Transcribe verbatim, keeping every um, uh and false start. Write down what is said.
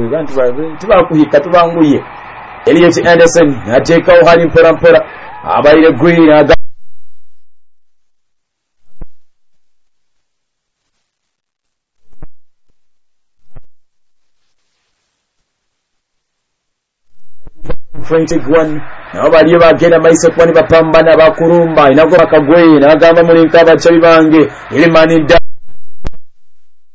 bantu tubakuhika tubanguye Elliot Anderson ateekawo hali mpora mpora abaire Green aga twenty-one nabo baliyo bagenda maiso kuba ne bapambana bakulumba inago bakagwe n'agamba mulinka abacabi bange Ilimani